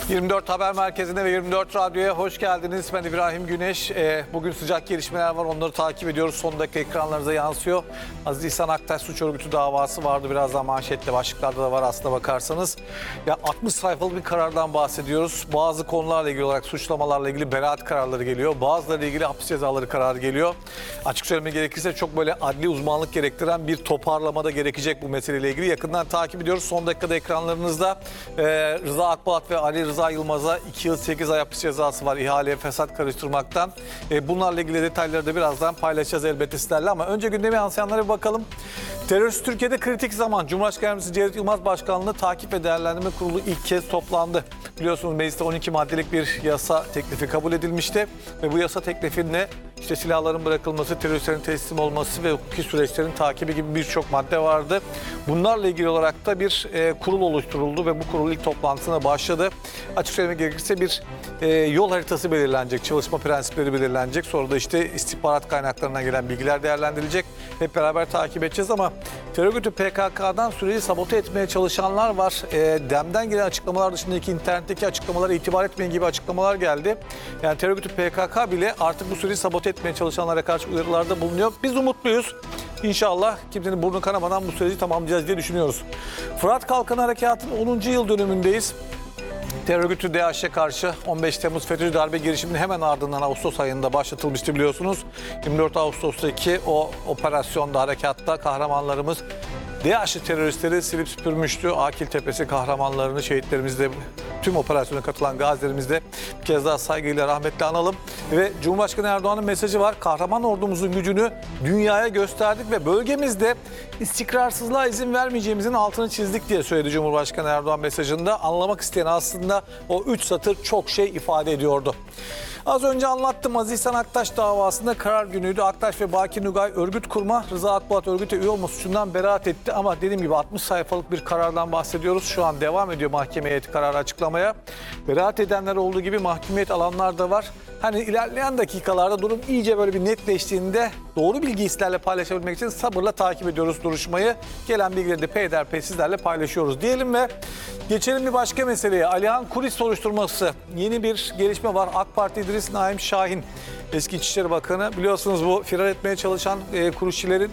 24 Haber Merkezi'ne ve 24 Radyo'ya hoş geldiniz. Ben İbrahim Güneş. Bugün sıcak gelişmeler var. Onları takip ediyoruz. Son dakika ekranlarınıza yansıyor. Aziz İhsan Aktaş suç örgütü davası vardı. Birazdan manşetle başlıklarda da var aslına bakarsanız. Ya 60 sayfalık bir karardan bahsediyoruz. Bazı konularla ilgili olarak suçlamalarla ilgili beraat kararları geliyor. Bazılarıyla ilgili hapis cezaları kararı geliyor. Açık söylemek gerekirse çok böyle adli uzmanlık gerektiren bir toparlamada gerekecek bu meseleyle ilgili. Yakından takip ediyoruz. Son dakikada ekranlarınızda Rıza Akbulat ve Ali Rıza Yılmaz'a 2 yıl 8 ay hapis cezası var ihaleye fesat karıştırmaktan. Bunlarla ilgili detayları da birazdan paylaşacağız elbette sizlerle ama önce gündeme yansıyanlara bir bakalım. Terörist Türkiye'de kritik zaman. Cumhurbaşkanı Yardımcısı Cevdet Yılmaz Başkanlığı Takip ve Değerlendirme Kurulu ilk kez toplandı. Biliyorsunuz mecliste 12 maddelik bir yasa teklifi kabul edilmişti ve bu yasa teklifinde işte silahların bırakılması, teröristlerin teslim olması ve hukuki süreçlerin takibi gibi birçok madde vardı. Bunlarla ilgili olarak da bir kurul oluşturuldu ve bu kurul ilk toplantısına başladı. Açık söylemek gerekirse bir yol haritası belirlenecek, çalışma prensipleri belirlenecek. Sonra da işte istihbarat kaynaklarından gelen bilgiler değerlendirilecek. Hep beraber takip edeceğiz ama terör örgütü PKK'dan süreci sabote etmeye çalışanlar var. DEM'den gelen açıklamalar dışındaki internetteki açıklamalara itibar etmeyin gibi açıklamalar geldi. Yani terör örgütü PKK bile artık bu süreci sabote etmeye çalışanlara karşı uyarılarda bulunuyor. Biz umutluyuz. İnşallah kimsenin burnu kanamadan bu süreci tamamlayacağız diye düşünüyoruz. Fırat Kalkanı Harekatı'nın 10. yıl dönümündeyiz. Terör örgütü DAEŞ'e karşı 15 Temmuz FETÖ'cü darbe girişiminin hemen ardından Ağustos ayında başlatılmıştı biliyorsunuz. 24 Ağustos'taki o operasyonda, harekatta kahramanlarımız DAEŞ'li teröristleri silip süpürmüştü. Akiltepe'si kahramanlarını, şehitlerimizi de tüm operasyona katılan gazilerimizi de bir kez daha saygıyla rahmetle analım. Ve Cumhurbaşkanı Erdoğan'ın mesajı var. Kahraman ordumuzun gücünü dünyaya gösterdik ve bölgemizde istikrarsızlığa izin vermeyeceğimizin altını çizdik diye söyledi Cumhurbaşkanı Erdoğan mesajında. Anlamak isteyen aslında o 3 satır çok şey ifade ediyordu. Az önce anlattım, Aziz İhsan Aktaş davasında karar günüydü. Aktaş ve Baki Nugay örgüt kurma, Rıza Akbulat örgüte üye olma suçundan beraat etti. Ama dediğim gibi 60 sayfalık bir karardan bahsediyoruz. Şu an devam ediyor mahkeme heyeti kararı açıklamaya. Beraat edenler olduğu gibi mahkumiyet alanlar da var. Hani ilerleyen dakikalarda durum iyice böyle bir netleştiğinde doğru bilgi sizlerle paylaşabilmek için sabırla takip ediyoruz duruşmayı. Gelen bilgileri de peyderpey sizlerle paylaşıyoruz diyelim ve geçelim bir başka meseleye. Alihan Kulis soruşturması. Yeni bir gelişme var. AK Parti İdris Naim Şahin, eski İçişleri Bakanı. Biliyorsunuz bu firar etmeye çalışan kuruşçilerin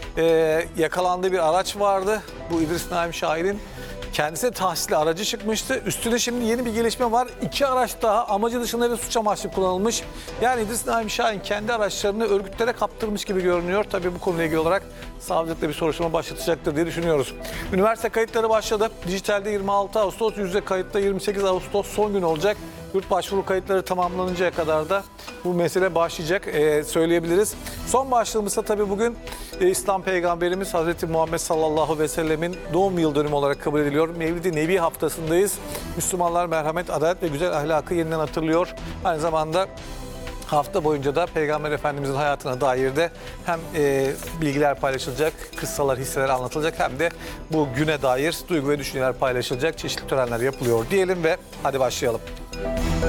yakalandığı bir araç vardı. Bu İdris Naim Şahin'in kendisine tahsisli aracı çıkmıştı. Üstüne şimdi yeni bir gelişme var. 2 araç daha amacı dışında bir suç amaçlı kullanılmış. Yani İdris Naim Şahin kendi araçlarını örgütlere kaptırmış gibi görünüyor. Tabii bu konuyla ilgili olarak savcılıkla bir soruşturma başlatacaktır diye düşünüyoruz. Üniversite kayıtları başladı. Dijitalde 26 Ağustos, yüzde kayıtta 28 Ağustos son gün olacak. Yurt başvuru kayıtları tamamlanıncaya kadar da bu mesele başlayacak söyleyebiliriz. Son başlığımızda tabii bugün İslam Peygamberimiz Hazreti Muhammed sallallahu aleyhi ve sellemin doğum yıl dönümü olarak kabul ediliyor. Mevlid-i Nebi haftasındayız. Müslümanlar merhamet, adalet ve güzel ahlakı yeniden hatırlıyor. Aynı zamanda hafta boyunca da Peygamber Efendimizin hayatına dair de hem bilgiler paylaşılacak, kıssalar, hisseler anlatılacak hem de bu güne dair duygu ve düşünceler paylaşılacak. Çeşitli törenler yapılıyor diyelim ve hadi başlayalım.